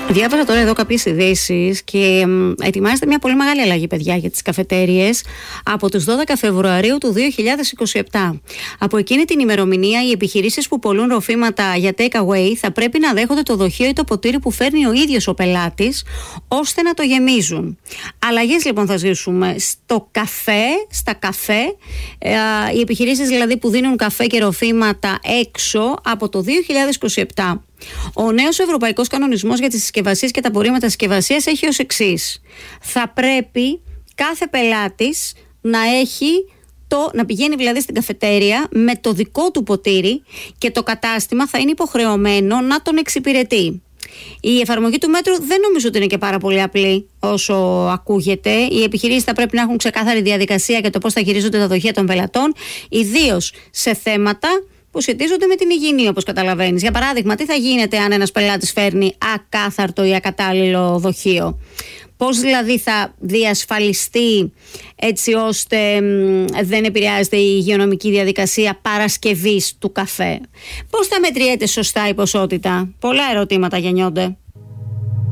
Διάβασα τώρα εδώ κάποιες ειδήσεις και ετοιμάζεται μια πολύ μεγάλη αλλαγή, παιδιά, για τις καφετέριες από τους 12 Φεβρουαρίου του 2027. Από εκείνη την ημερομηνία, οι επιχειρήσεις που πωλούν ροφήματα για take away θα πρέπει να δέχονται το δοχείο ή το ποτήρι που φέρνει ο ίδιος ο πελάτης, ώστε να το γεμίζουν. Αλλαγές λοιπόν θα ζήσουμε στο καφέ, στα καφέ, οι επιχειρήσεις δηλαδή που δίνουν καφέ και ροφήματα έξω από το 2027. Ο νέος ευρωπαϊκός κανονισμός για τις συσκευασίες και τα απορρίμματα συσκευασίας έχει ως εξής. Θα πρέπει κάθε πελάτης να πηγαίνει δηλαδή στην καφετέρια με το δικό του ποτήρι και το κατάστημα θα είναι υποχρεωμένο να τον εξυπηρετεί. Η εφαρμογή του μέτρου δεν νομίζω ότι είναι και πάρα πολύ απλή όσο ακούγεται. Οι επιχειρήσεις θα πρέπει να έχουν ξεκάθαρη διαδικασία για το πώς θα χειρίζονται τα δοχεία των πελατών, ιδίως σε θέματα που σχετίζονται με την υγιεινή, όπως καταλαβαίνεις. Για παράδειγμα, τι θα γίνεται αν ένας πελάτης φέρνει ακάθαρτο ή ακατάλληλο δοχείο? Πώς δηλαδή θα διασφαλιστεί έτσι ώστε δεν επηρεάζεται η υγειονομική διαδικασία παρασκευής του καφέ? Πώς θα μετριέται σωστά η ποσότητα? Πολλά ερωτήματα γεννιόνται.